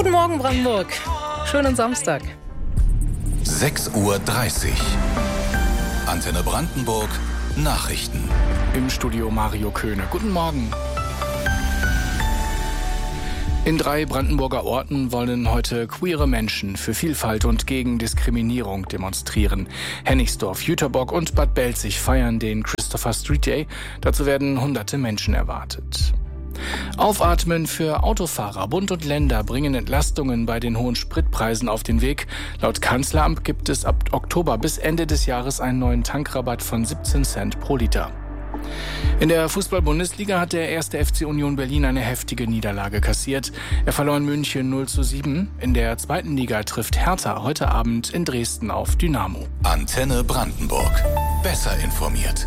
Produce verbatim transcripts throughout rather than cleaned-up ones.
Guten Morgen, Brandenburg. Schönen Samstag. sechs Uhr dreißig. Antenne Brandenburg. Nachrichten. Im Studio Mario Köhne. Guten Morgen. In drei Brandenburger Orten wollen heute queere Menschen für Vielfalt und gegen Diskriminierung demonstrieren. Hennigsdorf, Jüterbock und Bad Belzig feiern den Christopher Street Day. Dazu werden hunderte Menschen erwartet. Aufatmen für Autofahrer. Bund und Länder bringen Entlastungen bei den hohen Spritpreisen auf den Weg. Laut Kanzleramt gibt es ab Oktober bis Ende des Jahres einen neuen Tankrabatt von siebzehn Cent pro Liter. In der Fußball-Bundesliga hat der erste F C Union Berlin eine heftige Niederlage kassiert. Er verlor in München null zu sieben. In der zweiten Liga trifft Hertha heute Abend in Dresden auf Dynamo. Antenne Brandenburg. Besser informiert.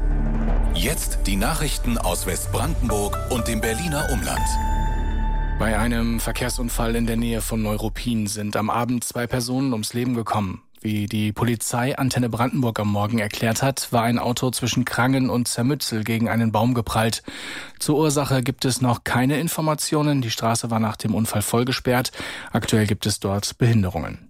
Jetzt die Nachrichten aus Westbrandenburg und dem Berliner Umland. Bei einem Verkehrsunfall in der Nähe von Neuruppin sind am Abend zwei Personen ums Leben gekommen. Wie die Polizei Antenne Brandenburg am Morgen erklärt hat, war ein Auto zwischen Krangen und Zermützel gegen einen Baum geprallt. Zur Ursache gibt es noch keine Informationen. Die Straße war nach dem Unfall voll gesperrt. Aktuell gibt es dort Behinderungen.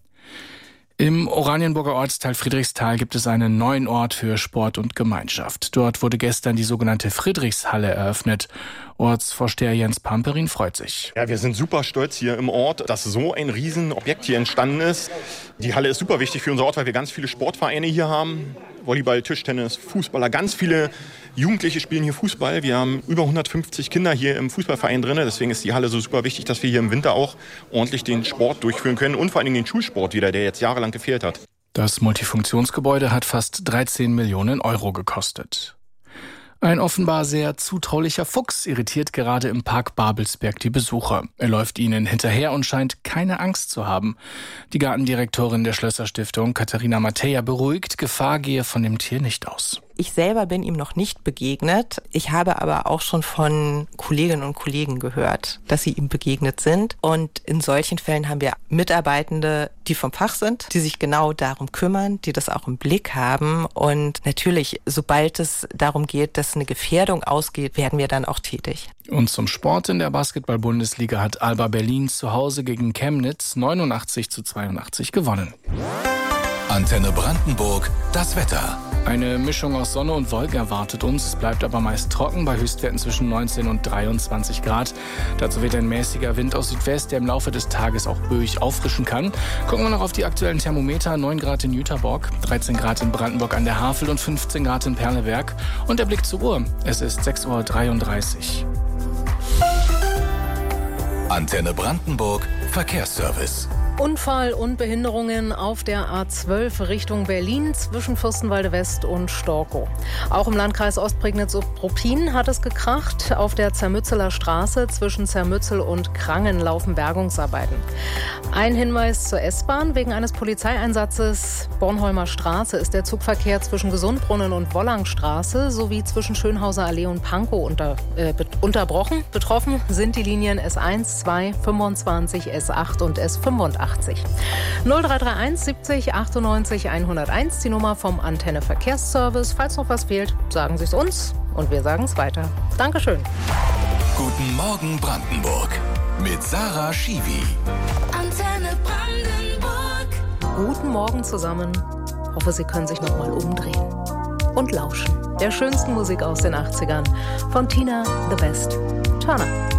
Im Oranienburger Ortsteil Friedrichsthal gibt es einen neuen Ort für Sport und Gemeinschaft. Dort wurde gestern die sogenannte Friedrichshalle eröffnet. Ortsvorsteher Jens Pamperin freut sich. Ja, wir sind super stolz hier im Ort, dass so ein Riesenobjekt hier entstanden ist. Die Halle ist super wichtig für unser Ort, weil wir ganz viele Sportvereine hier haben. Volleyball, Tischtennis, Fußballer, ganz viele Jugendliche spielen hier Fußball. Wir haben über hundertfünfzig Kinder hier im Fußballverein drin. Deswegen ist die Halle so super wichtig, dass wir hier im Winter auch ordentlich den Sport durchführen können und vor allem den Schulsport wieder, der jetzt jahrelang gefehlt hat. Das Multifunktionsgebäude hat fast dreizehn Millionen Euro gekostet. Ein offenbar sehr zutraulicher Fuchs irritiert gerade im Park Babelsberg die Besucher. Er läuft ihnen hinterher und scheint keine Angst zu haben. Die Gartendirektorin der Schlösser-Stiftung, Katharina Matteja, beruhigt, Gefahr gehe von dem Tier nicht aus. Ich selber bin ihm noch nicht begegnet. Ich habe aber auch schon von Kolleginnen und Kollegen gehört, dass sie ihm begegnet sind. Und in solchen Fällen haben wir Mitarbeitende, die vom Fach sind, die sich genau darum kümmern, die das auch im Blick haben. Und natürlich, sobald es darum geht, dass eine Gefährdung ausgeht, werden wir dann auch tätig. Und zum Sport in der Basketball-Bundesliga hat Alba Berlin zu Hause gegen Chemnitz neunundachtzig zu zweiundachtzig gewonnen. Antenne Brandenburg, das Wetter. Eine Mischung aus Sonne und Wolken erwartet uns. Es bleibt aber meist trocken bei Höchstwerten zwischen neunzehn und dreiundzwanzig Grad. Dazu weht ein mäßiger Wind aus Südwest, der im Laufe des Tages auch böig auffrischen kann. Gucken wir noch auf die aktuellen Thermometer. neun Grad in Jüterbock, dreizehn Grad in Brandenburg an der Havel und fünfzehn Grad in Perleberg. Und der Blick zur Uhr. Es ist sechs Uhr dreiunddreißig. Antenne Brandenburg, Verkehrsservice. Unfall und Behinderungen auf der A zwölf Richtung Berlin zwischen Fürstenwalde West und Storkow. Auch im Landkreis Ostprignitz-Ruppin hat es gekracht. Auf der Zermützeler Straße zwischen Zermützel und Krangen laufen Bergungsarbeiten. Ein Hinweis zur S-Bahn. Wegen eines Polizeieinsatzes Bornholmer Straße ist der Zugverkehr zwischen Gesundbrunnen und Wollangstraße sowie zwischen Schönhauser Allee und Pankow unter, äh, unterbrochen. Betroffen sind die Linien S eins, zwei, fünfundzwanzig, S acht und S fünfundachtzig. null drei drei eins siebzig achtundneunzig hunderteins, die Nummer vom Antenne Verkehrsservice. Falls noch was fehlt, sagen Sie es uns und wir sagen es weiter. Dankeschön. Guten Morgen Brandenburg mit Sarah Schiwi. Antenne Brandenburg. Guten Morgen zusammen. Hoffe, Sie können sich noch mal umdrehen und lauschen der schönsten Musik aus den achtzigern von Tina The Best Turner.